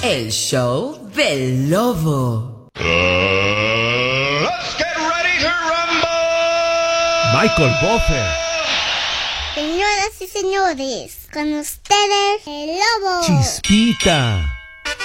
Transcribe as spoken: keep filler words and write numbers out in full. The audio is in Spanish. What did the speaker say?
El show del lobo. Uh, let's get ready to rumble. Michael Buffer. Señoras y señores, con ustedes, el lobo. Chispita.